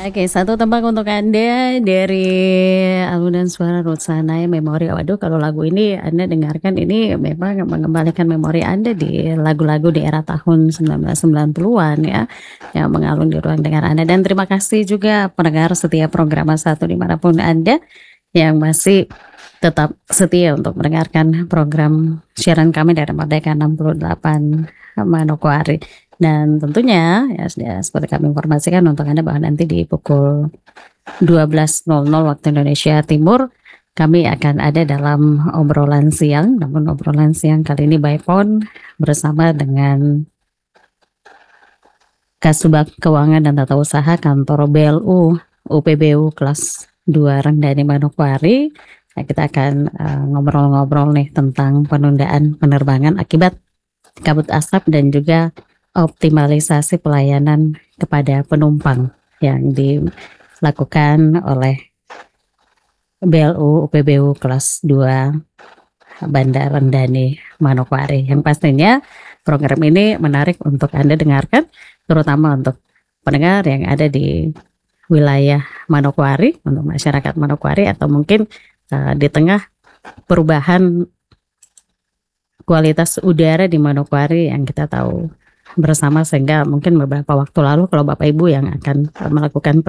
Oke, satu tembang untuk Anda dari alunan suara Ruth Sahanaya, Memori. Waduh, kalau lagu ini Anda dengarkan ini memang mengembalikan memori Anda di lagu-lagu di era tahun 1990-an ya, yang mengalun di ruang dengar Anda. Dan terima kasih juga pendengar setiap program satu dimanapun Anda yang masih tetap setia untuk mendengarkan program siaran kami dari Merdeka 68 Manokwari. Dan tentunya ya seperti kami informasikan untuk Anda bahwa nanti di pukul 12.00 waktu Indonesia Timur kami akan ada dalam obrolan siang. Namun obrolan siang kali ini by phone bersama dengan Kasubag Keuangan dan Tata Usaha Kantor BLU UPBU kelas 2 Renggani Manokwari. Nah, kita akan ngobrol-ngobrol nih tentang penundaan penerbangan akibat kabut asap dan juga optimalisasi pelayanan kepada penumpang yang dilakukan oleh BLU UPBU kelas 2 Bandar Renggani Manokwari. Yang pastinya program ini menarik untuk Anda dengarkan, terutama untuk pendengar yang ada di wilayah Manokwari, untuk masyarakat Manokwari, atau mungkin di tengah perubahan kualitas udara di Manokwari yang kita tahu bersama, sehingga mungkin beberapa waktu lalu kalau Bapak Ibu yang akan melakukan